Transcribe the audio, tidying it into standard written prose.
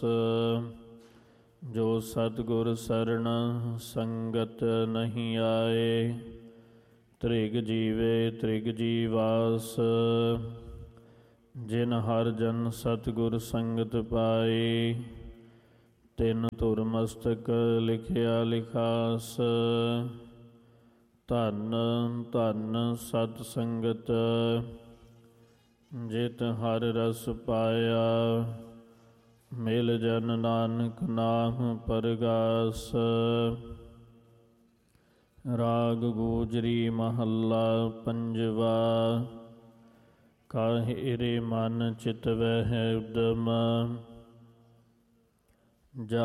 ਜੋ ਸਤਿਗੁਰ ਸਰਣ ਸੰਗਤ ਨਹੀਂ ਆਏ, ਤ੍ਰਿਗ ਜੀਵੇ ਤ੍ਰਿਗ ਜੀਵਾਸ। ਜਿਨ ਹਰ ਜਨ ਸਤਿਗੁਰ ਸੰਗਤ ਪਾਈ, ਤਿਨ ਧੁਰ ਮਸਤਕ ਲਿਖਿਆ ਲਿਖਾਸ। ਧੰਨ ਧੰਨ ਸਤ ਸੰਗਤ, ਜਿਤ ਹਰ ਰਸ ਪਾਇਆ, ਮਿਲ ਜਨ ਨਾਨਕ ਨਾਮ ਪਰਗਾਸ। ਰਾਗ ਗੂਜਰੀ ਮਹੱਲਾ ਪੰਜਵਾ। ਕਾਹਿ ਰੇ ਮਨ ਚਿਤਵਹਿ ਉਦਮ,